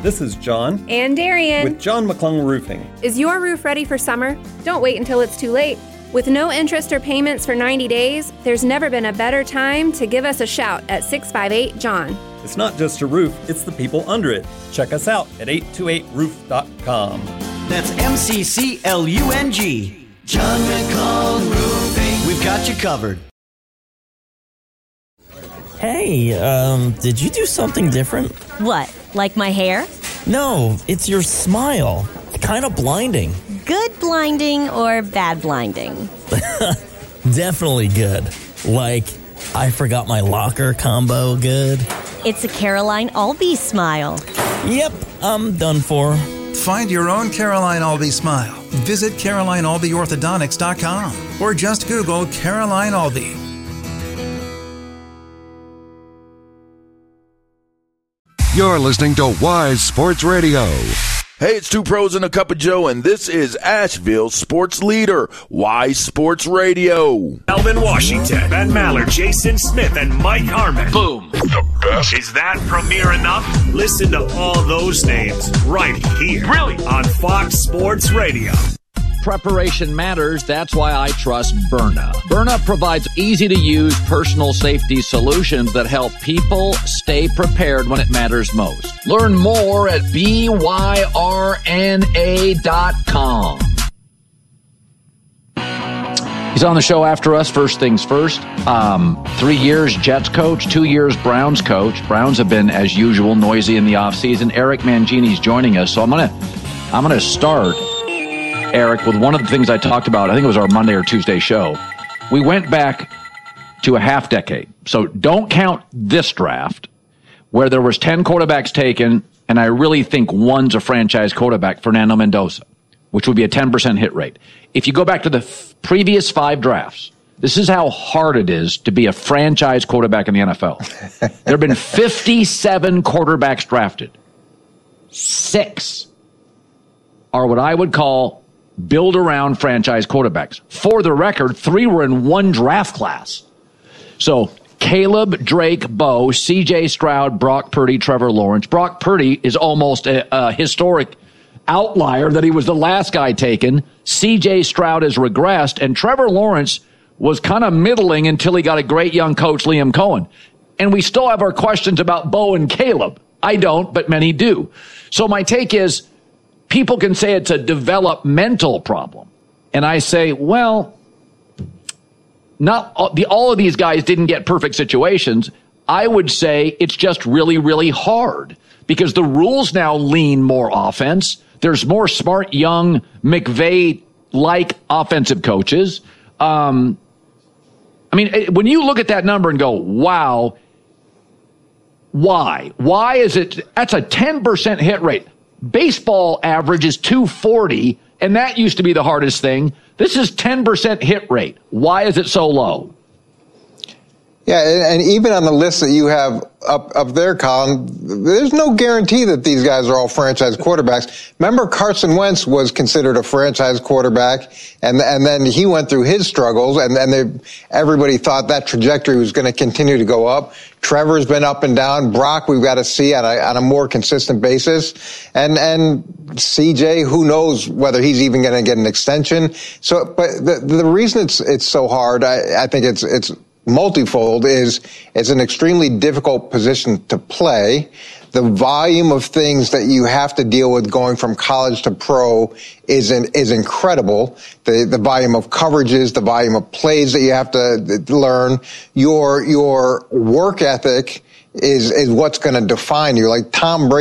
This is John. And Darian. With John McClung Roofing. Is your roof ready for summer? Don't wait until it's too late. With no interest or payments for 90 days, there's never been a better time to give us a shout at 658-JOHN. It's not just a roof, it's the people under it. Check us out at 828roof.com. That's MCCLUNG. John McClung Roofing. We've got you covered. Hey, did you do something different? What, like my hair? No, it's your smile. Kind of blinding. Good blinding or bad blinding? Definitely good. Like, I forgot my locker combo good. It's a Caroline Albee smile. Yep, I'm done for. Find your own Caroline Albee smile. Visit CarolineAlbeeOrthodontics.com or just Google Caroline Albee. You're listening to Wise Sports Radio. Hey, it's Two Pros and a Cup of Joe, and this is Asheville's sports leader, Wise Sports Radio. Elvin Washington, Ben Maller, Jason Smith, and Mike Harmon. Boom. The best. Is that premiere enough? Listen to all those names right here. Brilliant. On Fox Sports Radio. Preparation matters. That's why I trust Byrna. Byrna provides easy-to-use personal safety solutions that help people stay prepared when it matters most. Learn more at byrna.com. He's on the show after us. First things first. 3 years Jets coach, 2 years Browns coach. Browns have been, as usual, noisy in the offseason. Eric Mangini's joining us, so I'm gonna start, Eric, with one of the things I talked about. I think it was our Monday or Tuesday show. We went back to a half decade. So don't count this draft where there was 10 quarterbacks taken, and I really think one's a franchise quarterback, Fernando Mendoza, which would be a 10% hit rate. If you go back to the previous 5 drafts, this is how hard it is to be a franchise quarterback in the NFL. There have been 57 quarterbacks drafted. 6 are what I would call build-around franchise quarterbacks. For the record, 3 were in one draft class. So Caleb, Drake, Bo, C.J. Stroud, Brock Purdy, Trevor Lawrence. Brock Purdy is almost a historic outlier that he was the last guy taken. C.J. Stroud has regressed, and Trevor Lawrence was kind of middling until he got a great young coach, Liam Cohen. And we still have our questions about Bo and Caleb. I don't, but many do. So my take is, people can say it's a developmental problem. And I say, well, not all of these guys didn't get perfect situations. I would say it's just really, really hard because the rules now lean more offense. There's more smart, young, McVay-like offensive coaches. I mean, when you look at that number and go, wow, why? Why is it? That's a 10% hit rate. Baseball average is 240, and that used to be the hardest thing. This is 10% hit rate. Why is it so low? Yeah, and even on the list that you have up there, Colin, there's no guarantee that these guys are all franchise quarterbacks. Remember, Carson Wentz was considered a franchise quarterback, and then he went through his struggles, and everybody thought that trajectory was going to continue to go up. Trevor's been up and down. Brock, we've got to see on a more consistent basis. And CJ, who knows whether he's even going to get an extension. So, but the reason it's so hard, I think it's multifold, is it's an extremely difficult position to play. The volume of things that you have to deal with going from college to pro is incredible. The volume of coverages, the volume of plays that you have to learn. Your work ethic is what's going to define you. Like Tom Brady